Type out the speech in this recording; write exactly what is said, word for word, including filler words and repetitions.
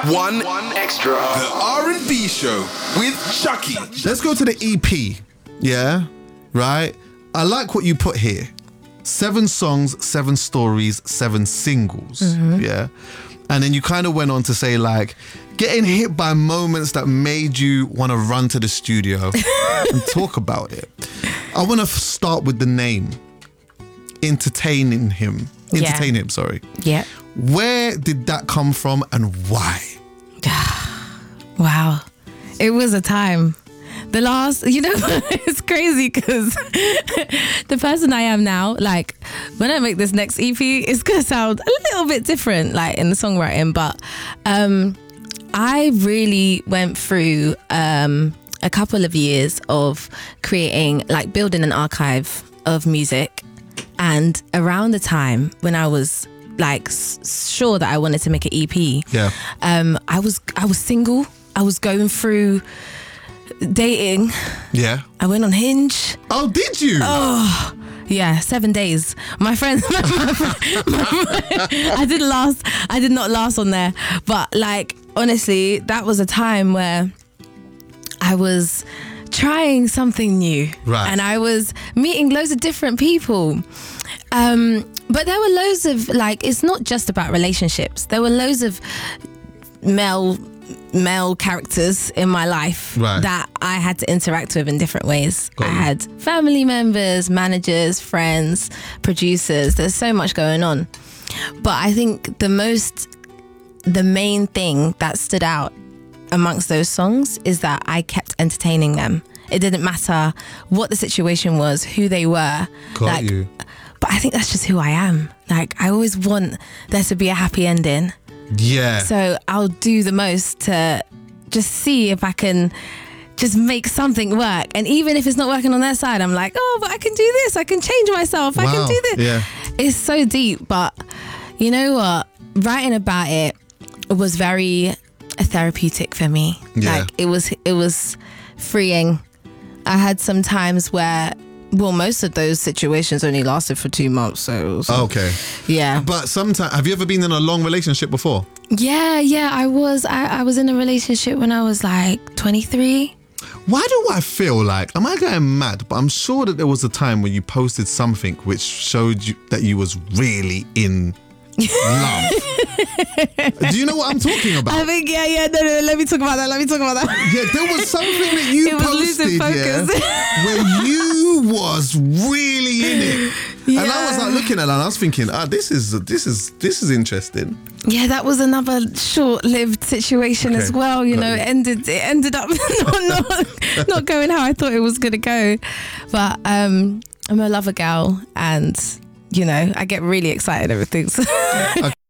One Extra. The R and B Show with Chucky. Let's go to the E P. Yeah, right? I like what you put here. Seven songs, seven stories, seven singles. Mm-hmm. Yeah. And then you kind of went on to say, like, getting hit by moments that made you want to run to the studio and talk about it. I want to start with the name. Entertaining him. Entertain yeah. him, sorry. Yeah. Where did that come from and why? Wow. It was a time. The last, you know, it's crazy because the person I am now, like, when I make this next E P, it's going to sound a little bit different, like, in the songwriting. But um, I really went through um, a couple of years of creating, like, building an archive of music. And around the time when I was, like, s- sure that I wanted to make an E P, yeah, um, I was I was single. I was going through dating. Yeah. I went on Hinge. Oh, did you? Oh, yeah, seven days. My friend, my, my, my, my, I didn't last. I did not last on there. But, like, honestly, that was a time where I was trying something new. Right. And I was meeting loads of different people. Um, but there were loads of, like, it's not just about relationships. There were loads of male male characters in my life right. that I had to interact with in different ways. Got I you. had family members, managers, friends, producers. There's so much going on. But I think the most, the main thing that stood out amongst those songs is that I kept entertaining them. It didn't matter what the situation was, who they were. Got like, you. But I think that's just who I am. Like, I always want there to be a happy ending. Yeah. So I'll do the most to just see if I can just make something work. And even if it's not working on their side, I'm like, oh, but I can do this. I can change myself. Wow. I can do this. Yeah. It's so deep. But you know what? Writing about it was very therapeutic for me. Yeah. Like, it was, it was freeing. I had some times where, well, most of those situations only lasted for two months. So it was, Okay. yeah. But sometimes, have you ever been in a long relationship before? Yeah, yeah, I was. I, I was in a relationship when I was like twenty-three. Why do I feel like, am I going mad? But I'm sure that there was a time when you posted something which showed you that you was really in love. Do you know what I'm talking about? I think, yeah, yeah, no, no, let me talk about that, let me talk about that. Yeah, there was something that you It was losing posted, yeah, focus. where you was really in it. Yeah. And I was like looking at that and I was thinking, ah, this is, this is, this is interesting. Yeah, that was another short-lived situation Okay. as well, you Got know, you. it ended, it ended up not, not, not going how I thought it was going to go. But um, I'm a lover gal and, you know, I get really excited over things.